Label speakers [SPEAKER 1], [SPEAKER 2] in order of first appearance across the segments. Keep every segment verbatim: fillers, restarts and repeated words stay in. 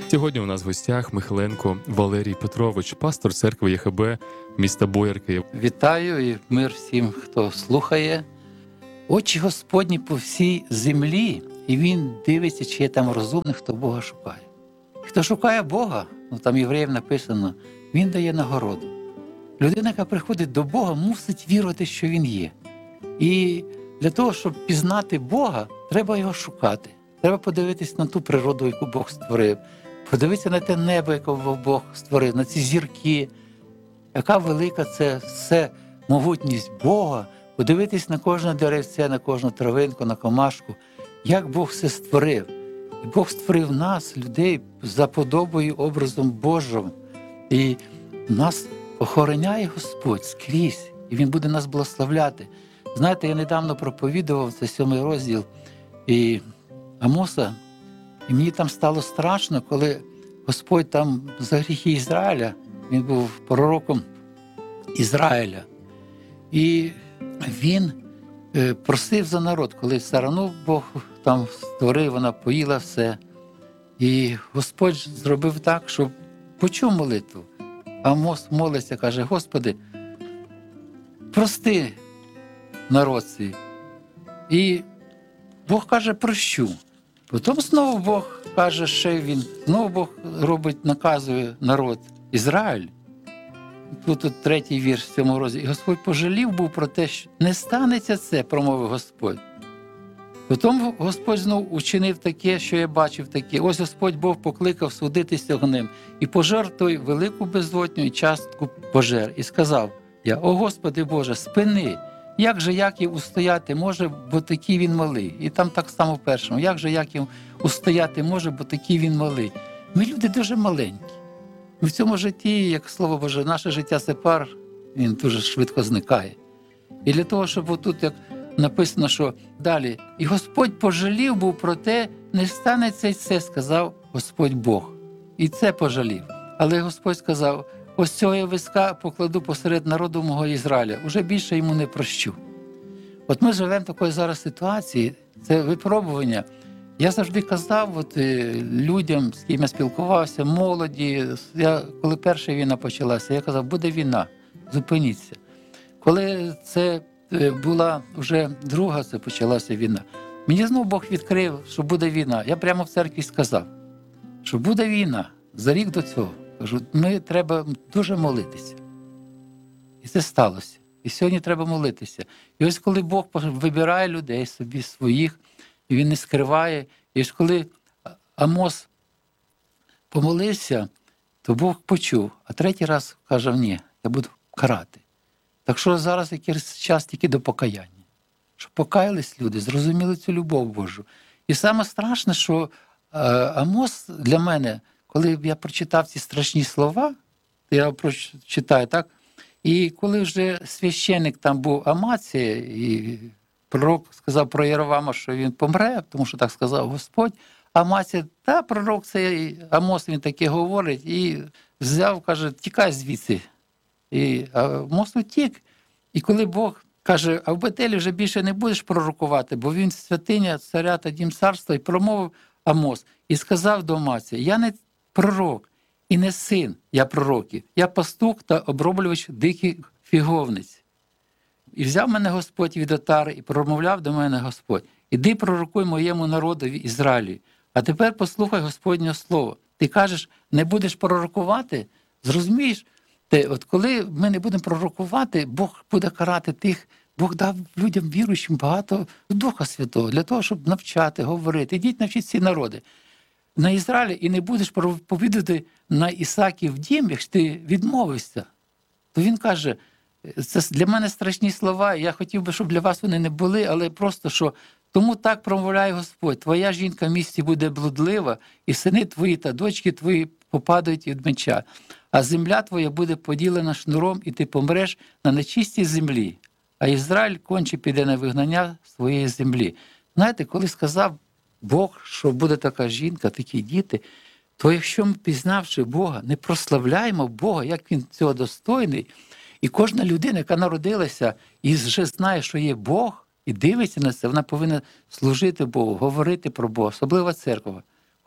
[SPEAKER 1] Сьогодні у нас в гостях Михайленко Валерій Петрович, пастор церкви ЄХБ міста Боярки.
[SPEAKER 2] Вітаю і мир всім, хто слухає. Очі Господні по всій землі, і Він дивиться, чи є там розумний, хто Бога шукає. Хто шукає Бога, ну там євреїв написано, Він дає нагороду. Людина, яка приходить до Бога, мусить вірити, що Він є. І для того, щоб пізнати Бога, треба Його шукати. Треба подивитись на ту природу, яку Бог створив. Подивитися на те небо, яке Бог створив, на ці зірки. Яка велика це все могутність Бога. Подивитись на кожне деревце, на кожну травинку, на комашку. Як Бог все створив. І Бог створив нас, людей, за подобою, образом Божим. І нас охороняє Господь скрізь. І Він буде нас благословляти. Знаєте, я недавно проповідував, це сьомий розділ і Амоса, і мені там стало страшно, коли Господь там за гріхи Ізраїля, він був пророком Ізраїля, і він просив за народ, коли сарану Бог там створив, вона поїла все. І Господь зробив так, щоб почув молитву. Амос молиться, каже: Господи, прости народ свій. І Бог каже: прощу. Потім знову Бог каже, ще він, знову Бог робить, наказує народ Ізраїль. Тут, тут третій вірш в цьому розділі. І Господь пожалів був про те, що не станеться це, промовив Господь. Потім Господь знову учинив таке, що я бачив таке. Ось Господь Бог покликав судитися огнем і пожер той велику беззлотню і частку пожер. І сказав я: о Господи Боже, спини! Як же Яків устояти може, бо такий він малий? І там так само в першому. Як же Яків устояти може, бо такий він малий? Ми люди дуже маленькі. Ми в цьому житті, як Слово Боже, наше життя – це пар, він дуже швидко зникає. І для того, щоб отут, як написано, що далі, і Господь пожалів був про те, не станеться й це, сказав Господь Бог. І це пожалів. Але Господь сказав: ось цього я виска покладу посеред народу мого Ізраїля, уже більше йому не прощу. От ми живемо в такої зараз ситуації, це випробування. Я завжди казав от, людям, з ким я спілкувався, молоді, я, коли перша війна почалася, я казав: буде війна, зупиніться. Коли це була вже друга, це почалася війна, мені знову Бог відкрив, що буде війна. Я прямо в церкві сказав, що буде війна за рік до цього. Кажу, ми треба дуже молитися. І це сталося. І сьогодні треба молитися. І ось коли Бог вибирає людей собі своїх, і Він не скриває, і ось коли Амос помолився, то Бог почув, а третій раз каже: ні, я буду карати. Так що зараз якийсь час тільки до покаяння. Щоб покаялись люди, зрозуміли цю любов Божу. І саме страшне, що Амос для мене, коли я прочитав ці страшні слова, я прочитаю, так? І коли вже священник там був Амація, і пророк сказав про Єровама, що він помре, тому що так сказав Господь, Амація: та пророк цей Амос, він таке говорить, і взяв, каже: тікай звідси. І Амос утік. І коли Бог каже: а в Бетелі вже більше не будеш пророкувати, бо він святиня царя та дім царства, і промовив Амос, і сказав до Амація: я не пророк і не син, я пророків, я пастух та оброблювач диких фіговниць. І взяв мене Господь від отари, і промовляв до мене Господь: іди пророкуй моєму народові Ізраїлі, а тепер послухай Господнє слово. Ти кажеш, не будеш пророкувати? Зрозумієш, те, от коли ми не будемо пророкувати, Бог буде карати тих, Бог дав людям віруючим багато Духа Святого, для того, щоб навчати, говорити. Ідіть, навчіть ці народи на Ізраїлі, і не будеш проповідувати на Ісаків дім, якщо ти відмовишся. То він каже: це для мене страшні слова, я хотів би, щоб для вас вони не були, але просто, що тому так промовляє Господь: твоя жінка в місті буде блудлива, і сини твої та дочки твої попадають від меча, а земля твоя буде поділена шнуром, і ти помреш на нечистій землі, а Ізраїль конче піде на вигнання своєї землі. Знаєте, коли сказав Бог, що буде така жінка, такі діти, то якщо ми, пізнавши Бога, не прославляємо Бога, як Він цього достойний, і кожна людина, яка народилася і вже знає, що є Бог, і дивиться на це, вона повинна служити Богу, говорити про Бога, особливо церква.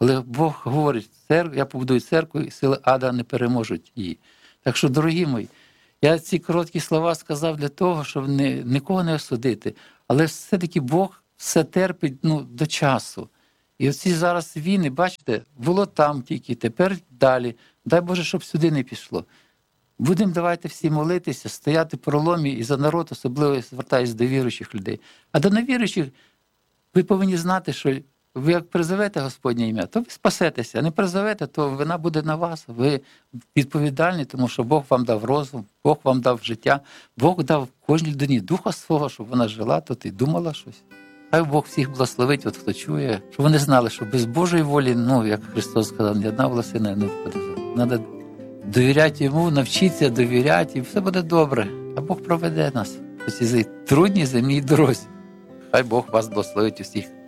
[SPEAKER 2] Коли Бог говорить, церкву, я побудую церкву, і сили ада не переможуть її. Так що, дорогі мої, я ці короткі слова сказав для того, щоб не, нікого не осудити. Але все-таки Бог все терпить ну, до часу. І оці зараз війни, бачите, було там тільки, тепер далі. Дай Боже, щоб сюди не пішло. Будемо давайте всі молитися, стояти в проломі і за народ, особливо звертаюся до віруючих людей. А до невіруючих ви повинні знати, що ви як призовете Господнє ім'я, то ви спасетеся. А не призовете, то вина буде на вас. Ви відповідальні, тому що Бог вам дав розум, Бог вам дав життя, Бог дав кожній людині духа свого, щоб вона жила тут і думала щось. Хай Бог всіх благословить, от хто чує, щоб вони знали, що без Божої волі, ну, як Христос сказав, ні одна волосина не впаде. Треба довіряти Йому, навчитися довіряти, і все буде добре. А Бог проведе нас по цій трудній земній дорозі. Хай Бог вас благословить усіх.